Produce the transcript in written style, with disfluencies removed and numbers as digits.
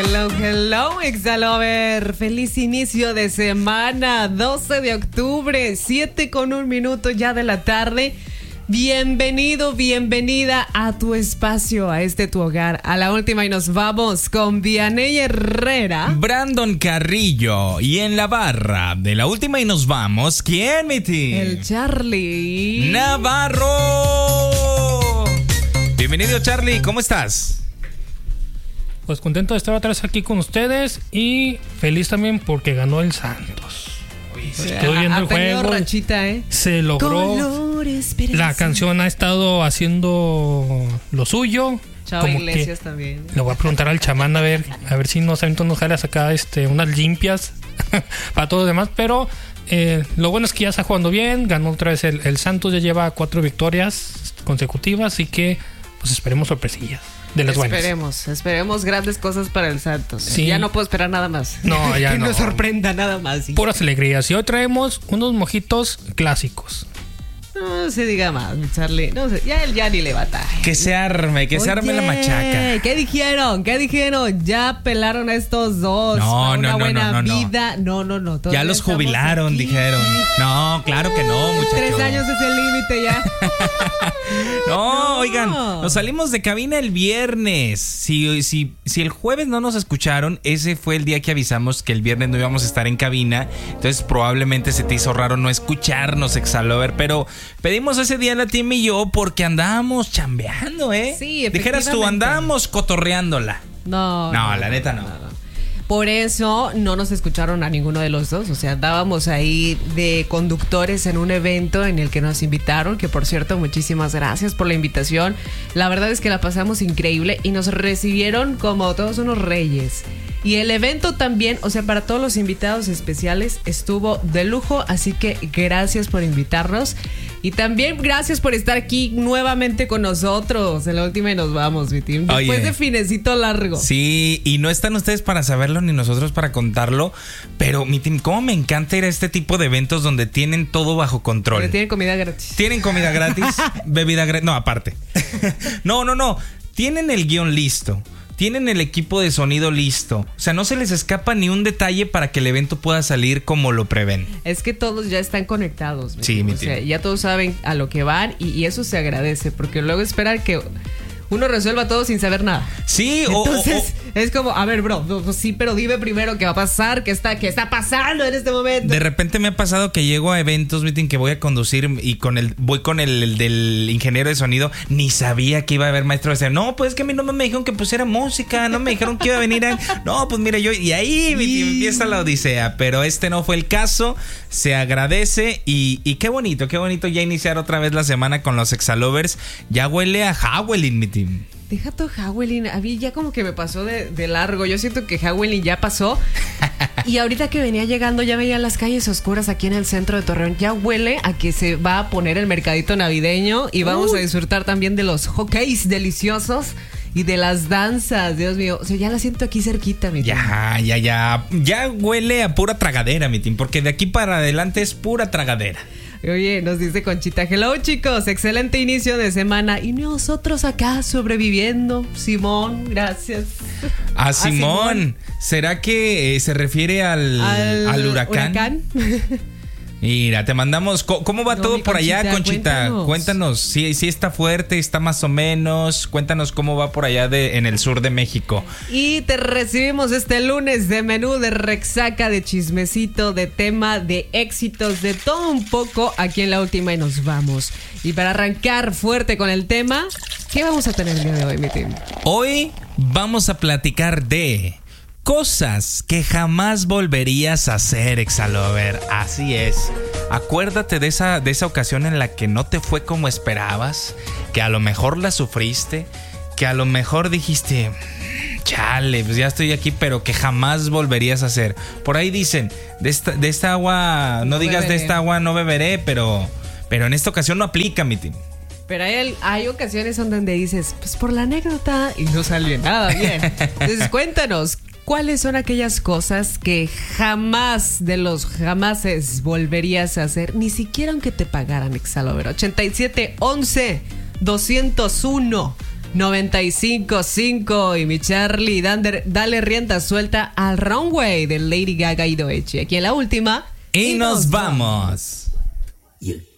Hello, Exalover. Feliz inicio de semana, 12 de octubre, 7:01 ya de la tarde. Bienvenido, bienvenida a tu espacio, a tu hogar, a la última y nos vamos con Vianey Herrera, Brandon Carrillo y en la barra de la última y nos vamos, ¿quién, Miti? El Charlie Navarro. Bienvenido, Charlie, ¿cómo estás? Pues contento de estar otra vez aquí con ustedes y feliz también porque ganó el Santos. Estoy viendo el juego. Ranchita, se logró. Colores, la canción ha estado haciendo lo suyo. Chao Iglesias también. Le voy a preguntar al chamán a ver si nos jalas acá unas limpias para todos los demás. Pero lo bueno es que ya está jugando bien. Ganó otra vez el Santos, ya lleva 4 victorias consecutivas, así que pues esperemos sorpresillas de las buenas. Esperemos grandes cosas para el Santos. Sí. Ya no puedo esperar nada más. No, ya que no. nos sorprenda nada más. Puras alegrías. Y hoy traemos unos mojitos clásicos. No se diga más, Charlie. No sé, ya él ya ni le va a dar. Que se arme la machaca. ¿Qué dijeron? Ya pelaron a estos dos. No. Vida. No. Ya los jubilaron, dijeron. No, claro que no, muchachos. 3 años es el límite ya. No, oigan, nos salimos de cabina el viernes. Si el jueves no nos escucharon, ese fue el día que avisamos que el viernes no íbamos a estar en cabina. Entonces probablemente se te hizo raro no escucharnos, Exalover, pero pedimos ese día la Tim y yo porque andábamos chambeando, Sí, efectivamente. Dijeras tú, andábamos cotorreándola. No, la neta no. Por eso no nos escucharon a ninguno de los dos. O sea, andábamos ahí de conductores en un evento en el que nos invitaron, que por cierto, muchísimas gracias por la invitación. La verdad es que la pasamos increíble y nos recibieron como todos unos reyes. Y el evento también, o sea, para todos los invitados especiales estuvo de lujo, así que gracias por invitarnos. Y también gracias por estar aquí nuevamente con nosotros. En la última y nos vamos, mi team. Después de finecito largo. Sí, y no están ustedes para saberlo ni nosotros para contarlo. Pero, mi team, cómo me encanta ir a este tipo de eventos donde tienen todo bajo control. Pero tienen comida gratis. Tienen comida gratis, bebida gratis. No, aparte. No. Tienen el guión listo. Tienen el equipo de sonido listo. O sea, no se les escapa ni un detalle para que el evento pueda salir como lo prevén. Es que todos ya están conectados. Sí, o sea, ya todos saben a lo que van y eso se agradece. Porque luego esperar que uno resuelva todo sin saber nada. Sí, entonces es como, a ver, bro, sí, pero dime primero qué va a pasar, qué está pasando en este momento. De repente me ha pasado que llego a eventos, meeting, que voy a conducir y voy con el del ingeniero de sonido. Ni sabía que iba a haber maestro de sonido. No, pues es que a mí no me dijeron que pusiera música, no me dijeron que iba a venir No, pues mira, y ahí empieza la odisea. Pero no fue el caso. Se agradece y qué bonito ya iniciar otra vez la semana con los Exalovers. Ya huele a Halloween, mi team. Deja todo Halloween. A mí ya como que me pasó de largo. Yo siento que Halloween ya pasó. Y ahorita que venía llegando ya veía las calles oscuras aquí en el centro de Torreón. Ya huele a que se va a poner el mercadito navideño. Y vamos a disfrutar también de los hotcakes deliciosos y de las danzas. Dios mío, o sea, ya la siento aquí cerquita, mi team. Ya huele a pura tragadera, mi team. Porque de aquí para adelante es pura tragadera. Oye, nos dice Conchita, hello chicos, excelente inicio de semana. Y nosotros acá sobreviviendo. Simón, gracias. A Simón. ¿Será que se refiere al huracán? Mira, te mandamos. ¿Cómo va todo por allá, Conchita? Cuéntanos. Sí, está fuerte, está más o menos. Cuéntanos cómo va por allá en el sur de México. Y te recibimos este lunes de menú, de rexaca, de chismecito, de tema, de éxitos, de todo un poco aquí en la última y nos vamos. Y para arrancar fuerte con el tema, ¿qué vamos a tener el día de hoy, mi team? Hoy vamos a platicar de cosas que jamás volverías a hacer, Exalover. Así es. Acuérdate de esa ocasión en la que no te fue como esperabas, que a lo mejor la sufriste, que a lo mejor dijiste, chale, pues ya estoy aquí, pero que jamás volverías a hacer. Por ahí dicen, de esta agua, no digas beberé. De esta agua no beberé, pero en esta ocasión no aplica, mi team. Pero hay ocasiones donde dices, pues por la anécdota, y no salió nada bien. Entonces cuéntanos, ¿cuáles son aquellas cosas que jamás de los jamases volverías a hacer? Ni siquiera aunque te pagaran, Exalover. 87 11 201 95.5 y mi Charlie, dale rienda suelta al Runway de Lady Gaga y Doechii. Aquí en la última. Y nos vamos. Y el